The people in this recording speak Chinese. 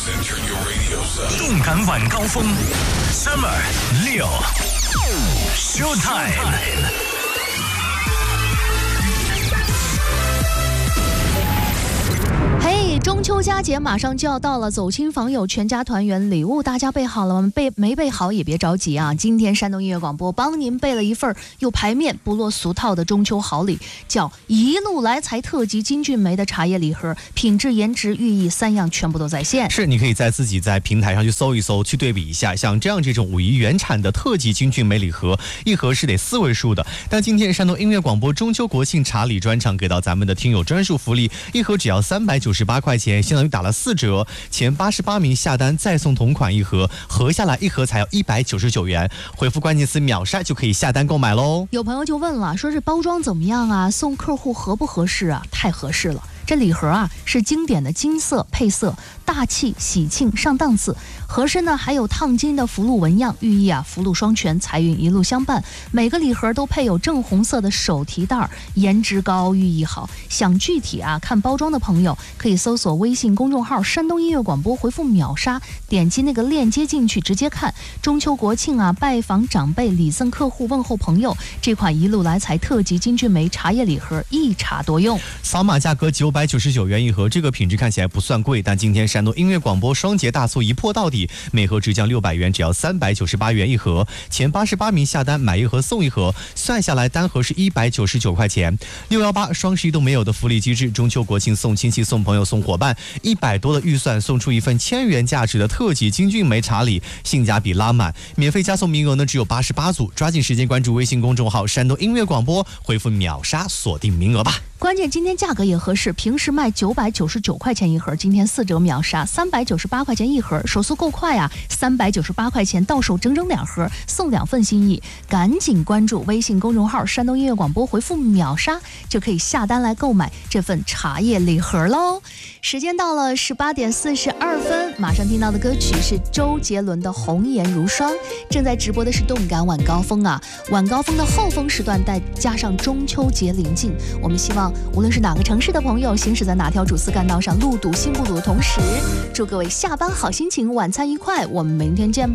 动感晚高峰 Summer 6 Showtime。 嘿，中秋佳节马上就要到了，走亲访友，全家团圆，礼物大家备好了吗？没备好也别着急啊！今天山东音乐广播帮您备了一份又排面不落俗套的中秋好礼，叫一路来财特级金骏眉的茶叶礼盒，品质、颜值、寓意3样全部都在线。 是，你可以自己在平台上去搜一搜，去对比一下，像这种5亿原产的特级金骏眉礼盒，一盒是得4位数的。但今天山东音乐广播中秋国庆茶礼专场给到咱们的听友专属福利，一盒只要398块钱，相当于打了4折，前88名下单再送同款一盒，合下来一盒才要199元。回复关键词秒杀就可以下单购买喽。 有朋友就问了，说这包装怎么样啊？送客户合不合适啊？太合适了。这礼盒啊是经典的金色配色，大气喜庆上档次。盒身呢还有烫金的福禄纹样，寓意啊福禄双全，财运一路相伴。每个礼盒都配有正红色的手提袋，颜值高，寓意好。想具体啊看包装的朋友，可以搜索微信公众号山东音乐广播，回复秒杀，点击那个链接进去直接看。中秋国庆啊，拜访长辈，礼赠客户，问候朋友，这款一路来财特级金骏眉茶叶礼盒一茶多用。 扫码价格999元一盒，这个品质看起来不算贵，但今天山东音乐广播双节大促一破到底，每盒直降600元，只要398元一盒，前88名下单买一盒送一盒，算下来单盒是199块钱。618双11都没有的福利机制，中秋国庆送亲戚送朋友送伙伴，100多的预算送出一份1000元价值的特级金骏眉茶礼，性价比拉满，免费加送名额呢只有88组，抓紧时间关注微信公众号山东音乐广播，回复秒杀锁定名额吧。 关键今天价格也合适，平时卖999块钱一盒，今天4折秒杀398块钱一盒，手速够快啊！398块钱到手整整2盒，送2份心意，赶紧关注微信公众号山东音乐广播，回复秒杀就可以下单来购买这份茶叶礼盒喽。时间到了18点42分，马上听到的歌曲是周杰伦的《红颜如霜》。正在直播的是动感晚高峰啊，晚高峰的后峰时段再加上中秋节临近，我们希望无论是哪个城市的朋友，行驶在哪条主次干道上，路堵心不堵的同时，祝各位下班好心情，晚餐愉快，我们明天见吧。